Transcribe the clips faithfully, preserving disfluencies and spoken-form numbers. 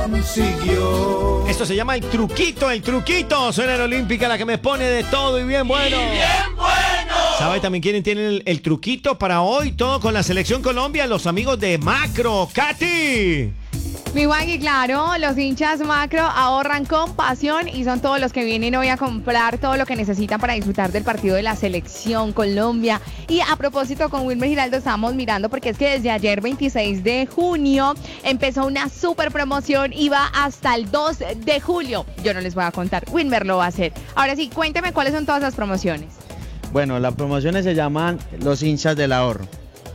consiguió. Esto se llama el truquito, el truquito. Suena la Olímpica, la que me pone de todo y bien bueno. ¡Y bien bueno! ¿Sabe también quién tiene el, el truquito para hoy? Todo con la Selección Colombia, los amigos de Macro. ¡Katy! Mi Juanqui, claro, los hinchas Macro ahorran con pasión y son todos los que vienen hoy a comprar todo lo que necesitan para disfrutar del partido de la Selección Colombia. Y a propósito, con Wilmer Giraldo estamos mirando porque es que desde ayer veintiséis de junio empezó una super promoción y va hasta el dos de julio. Yo no les voy a contar, Wilmer lo va a hacer. Ahora sí, cuénteme cuáles son todas las promociones. Bueno, las promociones se llaman los hinchas del ahorro.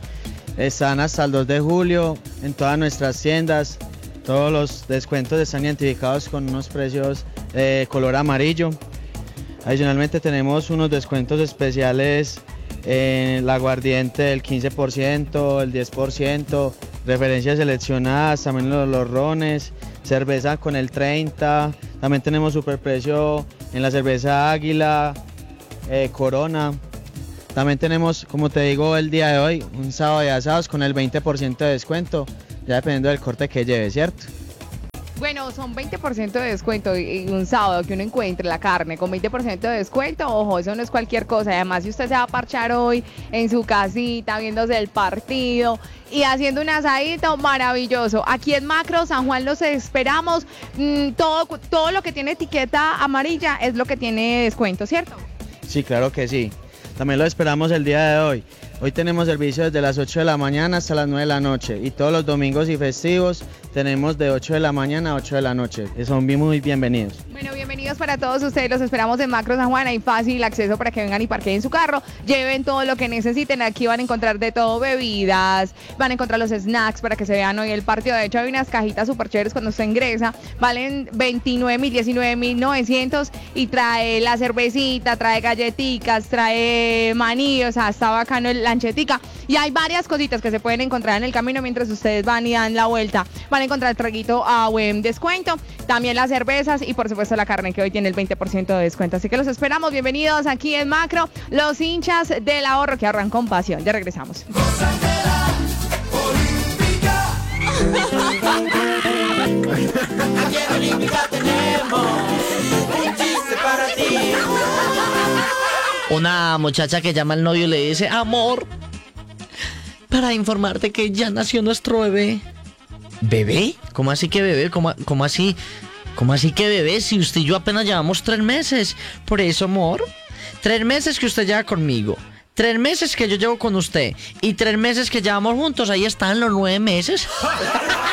Están hasta el dos de julio en todas nuestras tiendas. Todos los descuentos están identificados con unos precios de color amarillo. Adicionalmente tenemos unos descuentos especiales en el aguardiente del quince por ciento, el diez por ciento, referencias seleccionadas, también los, los rones, cerveza con el treinta por ciento. También tenemos superprecio en la cerveza Águila, eh, Corona. También tenemos, como te digo, el día de hoy, un sábado de asados con el veinte por ciento de descuento. Ya dependiendo del corte que lleve, ¿cierto? Bueno, son veinte por ciento de descuento y un sábado que uno encuentre la carne con veinte por ciento de descuento, ojo, eso no es cualquier cosa. Además, si usted se va a parchar hoy en su casita, viéndose el partido y haciendo un asadito maravilloso. Aquí en Macro San Juan los esperamos. Mm, todo, todo lo que tiene etiqueta amarilla es lo que tiene descuento, ¿cierto? Sí, claro que sí. También lo esperamos el día de hoy. Hoy tenemos servicio desde las ocho de la mañana hasta las nueve de la noche y todos los domingos y festivos tenemos de ocho de la mañana a ocho de la noche. Son muy bienvenidos. Bueno, bienvenidos para todos ustedes, los esperamos en Macro San Juan, hay fácil acceso para que vengan y parqueen su carro, lleven todo lo que necesiten, aquí van a encontrar de todo, bebidas, van a encontrar los snacks para que se vean hoy el partido. De hecho hay unas cajitas súper chéveres cuando usted ingresa, valen veintinueve mil, diecinueve mil novecientos y trae la cervecita, trae galletitas, trae maní, o sea, está bacano el lanchetica y hay varias cositas que se pueden encontrar en el camino mientras ustedes van y dan la vuelta. Van a encontrar el traguito a buen descuento, también las cervezas y por supuesto la carne que hoy tiene el veinte por ciento de descuento. Así que los esperamos, bienvenidos aquí en Macro, los hinchas del ahorro que ahorran con pasión. Ya regresamos. Aquí en Olímpica tenemos un chiste para ti. Una muchacha que llama al novio y le dice: amor, para informarte que ya nació nuestro bebé. ¿Bebé? ¿Cómo así que bebé? ¿Cómo, cómo así? ¿Cómo así que bebé? Si usted y yo apenas llevamos tres meses. Por eso, amor, tres meses que usted lleva conmigo, tres meses que yo llevo con usted y tres meses que llevamos juntos, ahí están los nueve meses.